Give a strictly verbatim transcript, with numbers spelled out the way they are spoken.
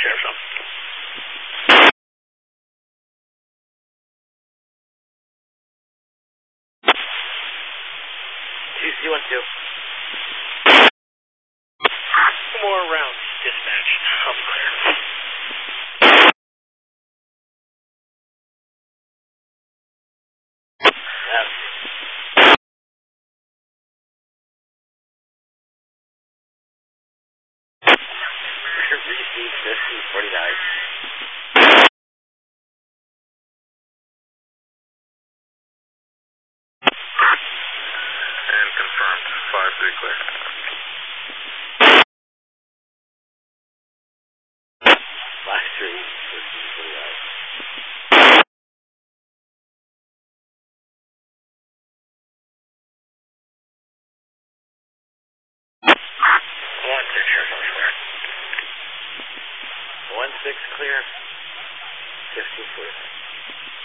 Sheriff's Office. two C one two. More rounds, dispatch. I'll be clear. Yeah. Receive fifty forty-nine. And confirmed. five three clear. five three fifty forty-nine. one six clear. one six clear. fifty clear.